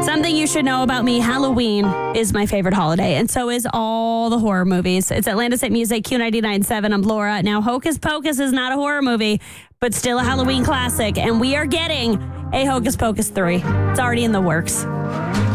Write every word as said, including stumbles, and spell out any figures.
Something you should know about me, Halloween is my favorite holiday, and so is all the horror movies. It's Atlantis at Music, Q ninety-nine point seven. I'm Laura. Now, Hocus Pocus is not a horror movie, but still a Halloween classic, and we are getting a Hocus Pocus three. It's already in the works.